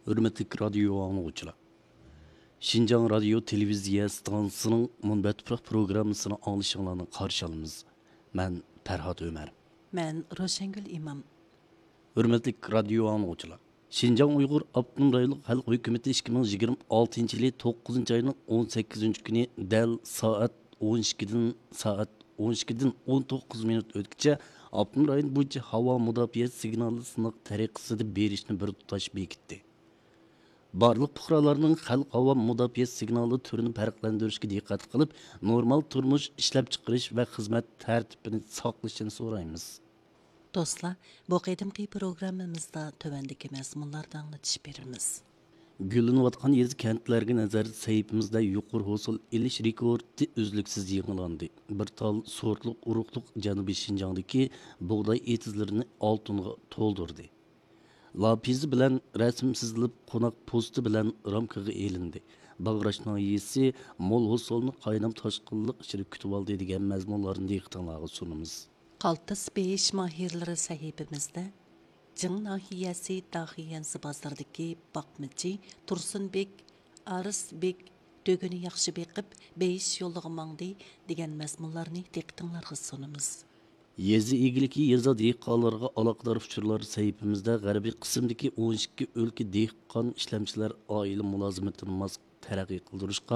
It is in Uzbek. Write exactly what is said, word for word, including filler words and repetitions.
Hürmetlik radyo anlıqçılar. Şinjan Radyo Televiziya stansiyasının Munbətpıraq programmasını anlaşılanlarını qarşı alımız. Mən Pərhat Ömər. Mən Roşengül İmam. Hürmetlik radyo anlıqçılar. Şinjan Uyghur Abdunum Rayonluq Xalq Hökuməti ikki ming yigirma oltinchi yili to'qqizinchi ayının o'n sakkizinchi kuni dal soat o'n ikkidan soat o'n ikkidan o'n to'qqiz minut o'tkicha Abdunum rayon bo'yicha havo mudofaa signali sınaq tariqasida berishni bir tutash bekitdi. Barlıq puhralarının xalq hava mudofaa signali türünü farqlantirishga diqqat qilib, normal turmush ishlab chiqarish va xizmat tartibini saqlashni so'raymiz. Dostlar, bu qedimki programmamizda tövəndiki məzmunlardan anlatış berimiz. Güllanayotgan yezi kentlarga nazar sayfimizda yuqori hosil ilish rekordi uzluksiz yig'ilandi. Bir tal sortliq urug'liq Janubiy Shinjongdagi bug'doy etizlarini oltinga to'ldirdi. Lapizi bilan rasm sizilib, qo'noq posti bilan ramkaga elindi. Bag'rash noyisi mol hosilni qaynam toshqinliq ichida kutib oldi degan mazmunlarni diqqatingizga sunamiz. Qaltis besh mahirlari sahifamizda Jing nahiyasi Daxiyansi bozordagi baqmichi Tursunbek Arisbek dögünü yaxshi beqib besh yo'llig'i mangdi degan mazmunlarni diqqatingizga sunamiz. Yezi egiliki yeza dehqonlarga aloqador uchurlar sayfimizda g'arbiy qismdagi o'n ikki o'lka dehqon ishlamchilar oila mulozimatini taraqqiy qildirishga